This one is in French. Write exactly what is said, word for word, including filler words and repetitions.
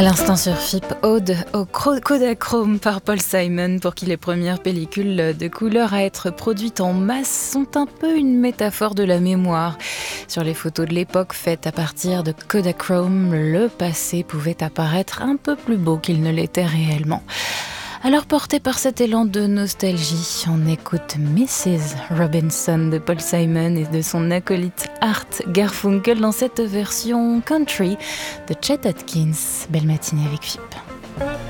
À l'instant sur F I P, Ode au Kodachrome par Paul Simon, pour qui les premières pellicules de couleur à être produites en masse sont un peu une métaphore de la mémoire. Sur les photos de l'époque faites à partir de Kodachrome, le passé pouvait apparaître un peu plus beau qu'il ne l'était réellement. Alors, porté par cet élan de nostalgie, on écoute missus Robinson de Paul Simon et de son acolyte Art Garfunkel dans cette version country de Chet Atkins. Belle matinée avec F I P.